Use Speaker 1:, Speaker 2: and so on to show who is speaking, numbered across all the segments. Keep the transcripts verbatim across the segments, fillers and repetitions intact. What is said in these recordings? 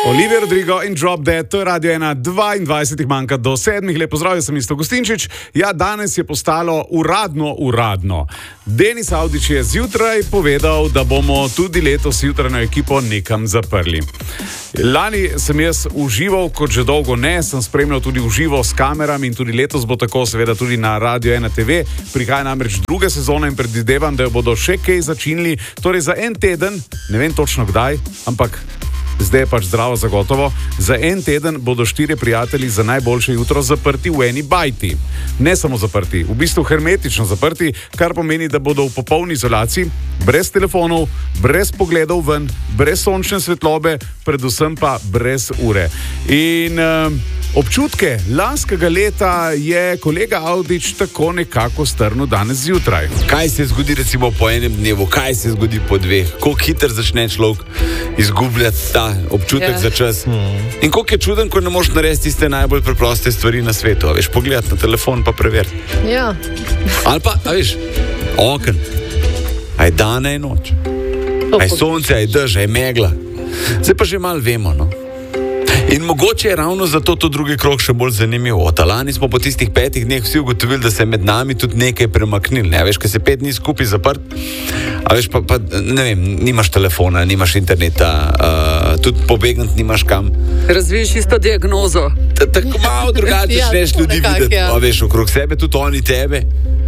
Speaker 1: Olivia Rodrigo in Drop Dead, to je Radio ena, dvaindvajset manjka do sedmih. Lep pozdrav, jaz sem Isto Gostinčič. Ja, danes je postalo uradno, uradno. Denis Avdić je zjutraj povedal, da bomo tudi letos jutranjo ekipo nekam zaprli. Lani sem jaz užival, kot že dolgo ne, sem spremljal tudi uživo s kamerami in tudi letos bo tako, seveda tudi na Radio ena te ve. Prihaja namreč druga sezona in predvidevam, da jo bodo še kaj začinili. Torej za en teden, ne vem točno kdaj, ampak zdaj je pač zdravo zagotovo, za en teden bodo štirje prijatelji za najboljše jutro zaprti v eni bajti. Ne samo zaprti, v bistvu hermetično zaprti, kar pomeni, da bodo v popolni izolaciji, brez telefonov, brez pogledov ven, brez sončne svetlobe, predvsem pa brez ure. In uh, občutke lanskega leta je kolega Avdić tako nekako strnil danes zjutraj.
Speaker 2: Kaj se zgodi recimo po enem dnevu, kaj se zgodi po dveh, koliko hiter začne človek izgubljati ta občutek yeah. za čas. Mm. In koliko je čuden, ko ne moreš narediti tiste najbolj preproste stvari na svetu. A veš, pogledati na telefon pa preveriti.
Speaker 3: Ja.
Speaker 2: Ali pa, a veš, oken. A je dan, a je noč. A je sonce, a je dež, a je megla. Zdaj pa že malo vemo, no. In mogoče je ravno zato to drugi krog še bolj zanimiv. Od lani smo po tistih petih dneh vsi ugotovili, da se je med nami tudi nekaj premaknil. Ne? Veš, ko se pet dni skupaj zaprt, a veš, pa, pa ne vem, nimaš telefona, nimaš interneta, uh, tudi pobegniti nimaš kam.
Speaker 4: Razviješ isto diagnozo.
Speaker 2: Tako malo drugače začneš ja, ljudi videti, ja. A veš, okrog sebe, tudi oni tebe.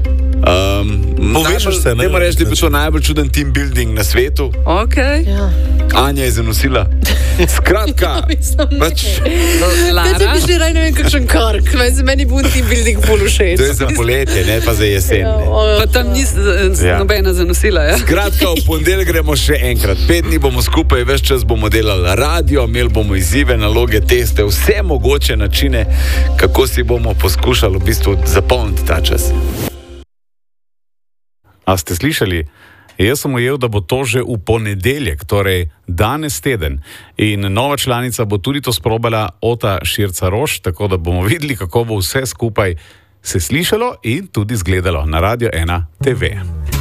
Speaker 2: Um,
Speaker 5: Povežeš se, ne?
Speaker 2: Ne moraš, da je bil to najbolj čuden team building na svetu.
Speaker 4: Okay.
Speaker 3: Ja.
Speaker 2: Anja je zanosila. Skratka, pač...
Speaker 3: Kaj ti bi šli raj, ne vem, kakšen kark. Meni bo team building pol všeč.
Speaker 2: To je za poletje, ne pa za jesen.
Speaker 3: Ja, o,
Speaker 4: pa tam ni ja. nobena zanosila, ja?
Speaker 2: Skratka, v ponedeljek gremo še enkrat. Pet dni bomo skupaj, ves čas bomo delali radio, imeli bomo izzive, naloge, teste, vse mogoče načine, kako si bomo poskušali v bistvu zapolniti ta čas.
Speaker 1: A ste slišali? Jaz sem ujel, da bo to že v ponedeljek, torej danes teden. In nova članica bo tudi to sprobala, Ota Širca-Roš, tako da bomo videli, kako bo vse skupaj se slišalo in tudi izgledalo na Radio ena te ve.